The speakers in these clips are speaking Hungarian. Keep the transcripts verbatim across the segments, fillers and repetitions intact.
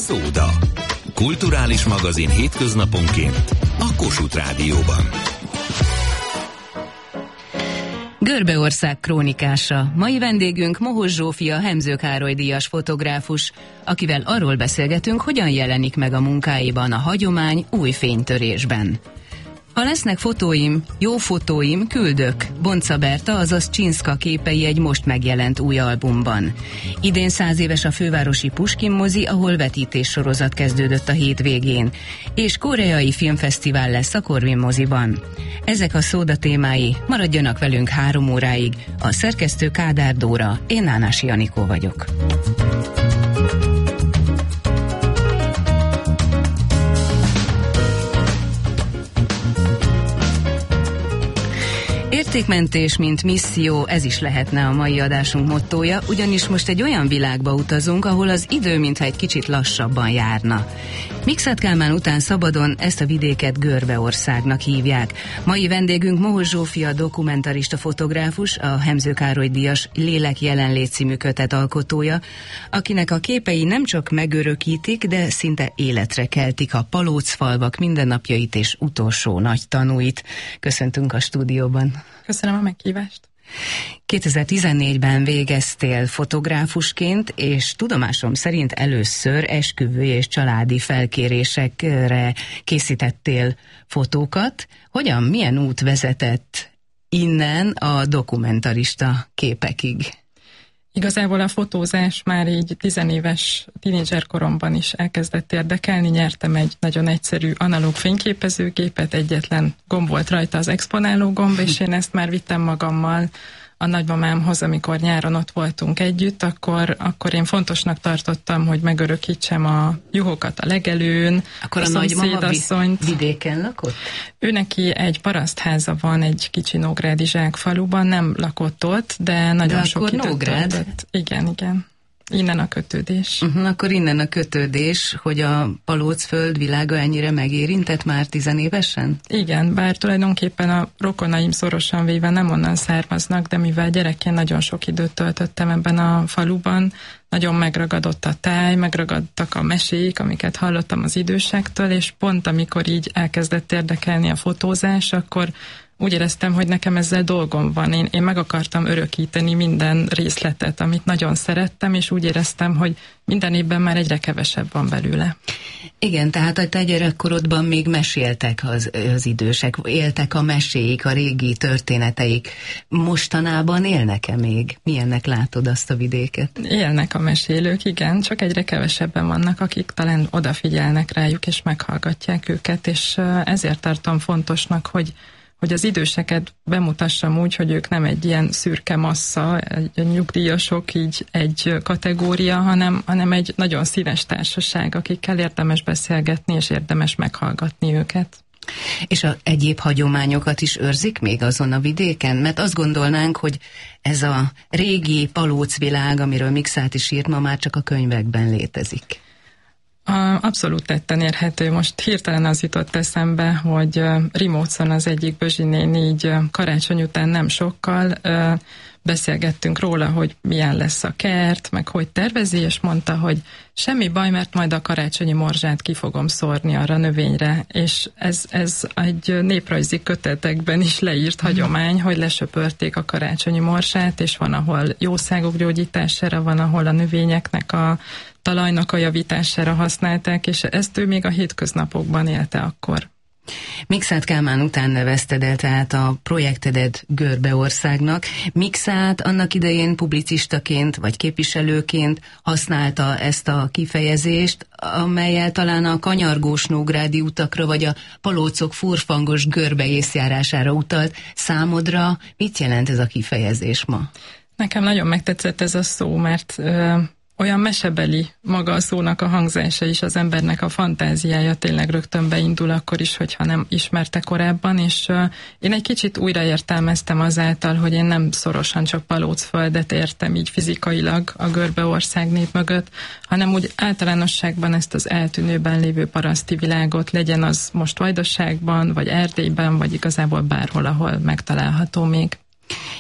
Szóda. Kulturális magazin hétköznaponként a Kossuth Rádióban. Görbeország krónikása. Mai vendégünk Mohos Zsófia Hemző Károly díjas fotográfus, akivel arról beszélgetünk, hogyan jelenik meg a munkáiban a hagyomány új fénytörésben. Ha lesznek fotóim, jó fotóim, küldök. Bonca Berta, azaz Csinszka képei egy most megjelent új albumban. Idén száz éves a fővárosi Puskin mozi, ahol vetítés sorozat kezdődött a hétvégén, és koreai filmfesztivál lesz a Corvin moziban. Ezek a Szóda témái, maradjanak velünk három óráig. A szerkesztő Kádár Dóra, én Nánási Anikó vagyok. Értékmentés, mint misszió, ez is lehetne a mai adásunk mottója, ugyanis most egy olyan világba utazunk, ahol az idő mintha egy kicsit lassabban járna. Mikszáth Kálmán után szabadon ezt a vidéket Görbeországnak hívják. Mai vendégünk Mohos Zsófia dokumentarista fotográfus, a Hemző Károly díjas Lélek jelenlét című kötet alkotója, akinek a képei nem csak megörökítik, de szinte életre keltik a palócfalvak mindennapjait és utolsó nagy tanúit. Köszöntünk a stúdióban. Köszönöm a meghívást. kétezer-tizennégyben végeztél fotográfusként, és tudomásom szerint először esküvő és családi felkérésekre készítettél fotókat. Hogyan, milyen út vezetett innen a dokumentarista képekig? Igazából a fotózás már így tizenéves tínédzser koromban is elkezdett érdekelni. Nyertem egy nagyon egyszerű analóg fényképezőgépet, egyetlen gomb volt rajta, az exponáló gomb, és én ezt már vittem magammal a nagymamámhoz, amikor nyáron ott voltunk együtt, akkor, akkor én fontosnak tartottam, hogy megörökítsem a juhokat a legelőn. Akkor a, a nagymama vidéken lakott? Ő neki egy parasztháza van egy kicsi nógrádi zsákfaluban, nem lakott ott, de nagyon de sok időt Nógrád? töltött. Igen, igen. Innen a kötődés. Uh-huh, akkor innen a kötődés, hogy a Palócföld világa ennyire megérintett már tizenévesen? Igen, bár tulajdonképpen a rokonaim szorosan véve nem onnan származnak, de mivel gyerekként nagyon sok időt töltöttem ebben a faluban, nagyon megragadott a táj, megragadtak a mesék, amiket hallottam az idősektől, és pont amikor így elkezdett érdekelni a fotózás, akkor úgy éreztem, hogy nekem ezzel dolgom van. Én, én meg akartam örökíteni minden részletet, amit nagyon szerettem, és úgy éreztem, hogy minden évben már egyre kevesebb van belőle. Igen, tehát a te gyerekkorodban még meséltek az, az idősek, éltek a meséik, a régi történeteik. Mostanában élnek-e még? Milyennek látod azt a vidéket? Élnek a mesélők, igen, csak egyre kevesebben vannak, akik talán odafigyelnek rájuk, és meghallgatják őket, és ezért tartom fontosnak, hogy hogy az időseket bemutassam úgy, hogy ők nem egy ilyen szürke massza, egy nyugdíjasok, így egy kategória, hanem, hanem egy nagyon színes társaság, akikkel érdemes beszélgetni, és érdemes meghallgatni őket. És a egyéb hagyományokat is őrzik még azon a vidéken? Mert azt gondolnánk, hogy ez a régi palócvilág, amiről Mikszáth is írt, ma már csak a könyvekben létezik. Abszolút tetten érhető. Most hirtelen az jutott eszembe, hogy Rimócon az egyik Bözsi néni így karácsony után nem sokkal beszélgettünk róla, hogy milyen lesz a kert, meg hogy tervezi, és mondta, hogy semmi baj, mert majd a karácsonyi morzsát ki fogom szórni arra a növényre, és ez, ez egy néprajzi kötetekben is leírt hagyomány, hogy lesöpörték a karácsonyi morzsát, és van, ahol jószágok gyógyítására, van, ahol a növényeknek a talajnak a javítására használták, és ezt ő még a hétköznapokban élte akkor. Mikszáth Kálmán után nevezted el tehát a projektedet Görbeországnak. Mikszáth annak idején publicistaként vagy képviselőként használta ezt a kifejezést, amellyel talán a kanyargós nógrádi utakra vagy a palócok furfangos görbe észjárására utalt. Számodra mit jelent ez a kifejezés ma? Nekem nagyon megtetszett ez a szó, mert ö, olyan mesebeli maga a szónak a hangzása is, az embernek a fantáziája tényleg rögtön beindul akkor is, hogyha nem ismerte korábban, és uh, én egy kicsit újraértelmeztem azáltal, hogy én nem szorosan csak Palócföldet értem így fizikailag a Görbeország nép mögött, hanem úgy általánosságban ezt az eltűnőben lévő paraszti világot, legyen az most Vajdaságban, vagy Erdélyben, vagy igazából bárhol, ahol megtalálható még.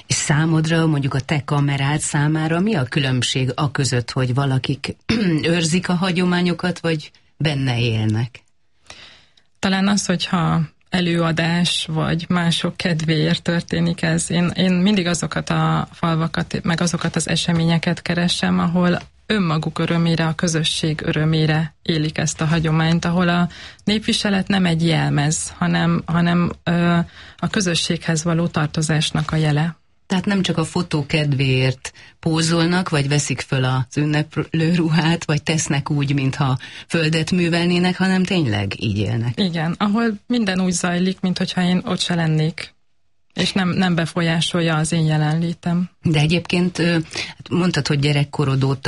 És számodra, mondjuk a te kamerád számára mi a különbség a között, hogy valakik őrzik a hagyományokat, vagy benne élnek? Talán az, hogyha előadás, vagy mások kedvéért történik ez. Én, én mindig azokat a falvakat, meg azokat az eseményeket keresem, ahol önmaguk örömére, a közösség örömére élik ezt a hagyományt, ahol a népviselet nem egy jelmez, hanem, hanem ö, a közösséghez való tartozásnak a jele. Tehát nem csak a fotó kedvéért pózolnak, vagy veszik föl az ünneplő ruhát, vagy tesznek úgy, mintha földet művelnének, hanem tényleg így élnek. Igen, ahol minden úgy zajlik, mintha én ott se lennék, és nem, nem befolyásolja az én jelenlétem. De egyébként mondtad, hogy gyerekkorod óta